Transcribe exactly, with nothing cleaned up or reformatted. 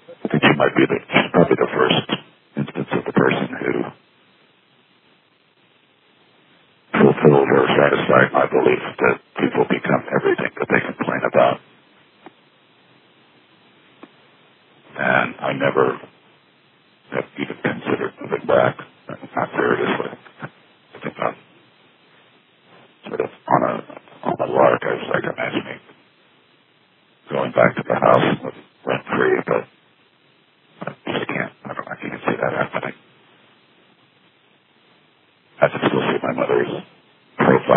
I think she might be the, she's probably the first instance of the person who fulfilled or satisfied my belief that people become everything that they complain about. And I never have even considered moving back, not seriously. I think I'm sort of on a, on a lark. I was like imagining going back to the house with rent free, but I just can't, I don't, I can't see that happening. I can still see my mother's profile.